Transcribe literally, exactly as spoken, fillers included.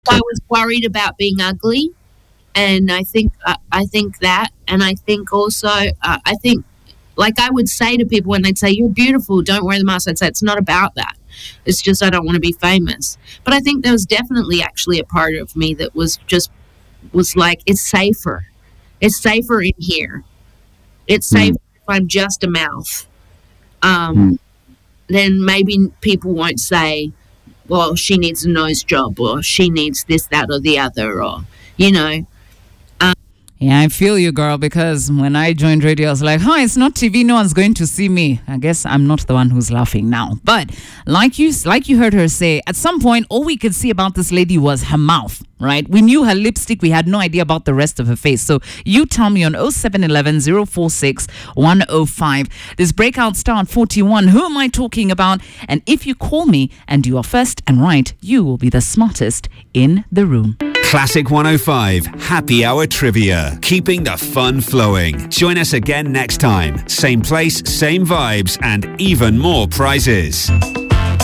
I was worried about being ugly, and I think uh, I think that, and I think also uh, I think like I would say to people when they'd say you're beautiful, don't wear the mask. I'd say it's not about that. It's just I don't want to be famous. But I think there was definitely actually a part of me that was just was like it's safer. It's safer in here. It's safer Mm. if I'm just a mouth. Um, Mm. then maybe people won't say, well, she needs a nose job or she needs this, that, or the other, or, you know. Yeah, I feel you, girl, because when I joined radio, I was like, huh, it's not T V. No one's going to see me. I guess I'm not the one who's laughing now. But like you like you heard her say, at some point, all we could see about this lady was her mouth, right? We knew her lipstick. We had no idea about the rest of her face. So you tell me on oh seven one one, oh four six, one oh five. This breakout star forty-one, who am I talking about? And if you call me and you are first and right, you will be the smartest in the room. Classic one oh five Happy Hour Trivia. Keeping the fun flowing. Join us again next time. Same place, same vibes, and even more prizes.